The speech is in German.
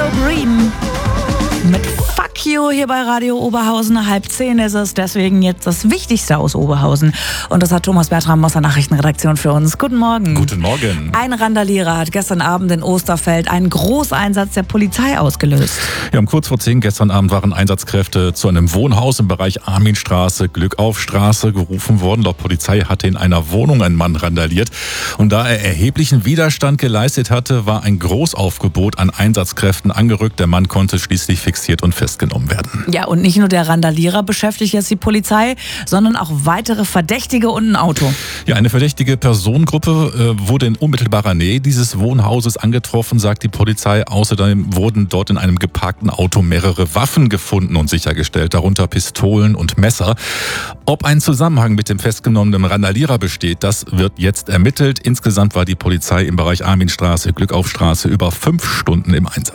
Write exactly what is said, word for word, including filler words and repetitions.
Green mit Fuck You hier bei Radio Oberhausen. Halb zehn ist es, deswegen jetzt das Wichtigste aus Oberhausen. Und das hat Thomas Bertram aus der Nachrichtenredaktion für uns. Guten Morgen. Guten Morgen. Ein Randalierer hat gestern Abend in Osterfeld einen Großeinsatz der Polizei ausgelöst. Ja, um kurz vor zehn gestern Abend waren Einsatzkräfte zu einem Wohnhaus im Bereich Arminstraße, Glückaufstraße gerufen worden. Laut Polizei hatte in einer Wohnung ein Mann randaliert. Und da er erheblichen Widerstand geleistet hatte, war ein Großaufgebot an Einsatzkräften angerückt. Der Mann konnte schließlich fixiert und festgenommen werden. Ja, und nicht nur der Randalierer beschäftigt jetzt die Polizei, sondern auch weitere Verdächtige und ein Auto. Ja, eine verdächtige Personengruppe äh, wurde in unmittelbarer Nähe dieses Wohnhauses angetroffen, sagt die Polizei. Außerdem wurden dort in einem geparkten Auto mehrere Waffen gefunden und sichergestellt, darunter Pistolen und Messer. Ob ein Zusammenhang mit dem festgenommenen Randalierer besteht, das wird jetzt ermittelt. Insgesamt war die Polizei im Bereich Arminstraße, Glückaufstraße über fünf Stunden im Einsatz.